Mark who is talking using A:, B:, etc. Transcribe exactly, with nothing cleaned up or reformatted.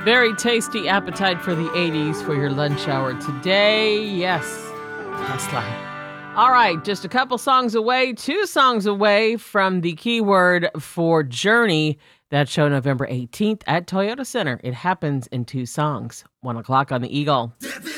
A: Very tasty appetite for the eighties for your lunch hour today. Yes, Tesla. All right, just a couple songs away, two songs away from the keyword for Journey. That show November eighteenth at Toyota Center. It happens in two songs. One o'clock on the Eagle.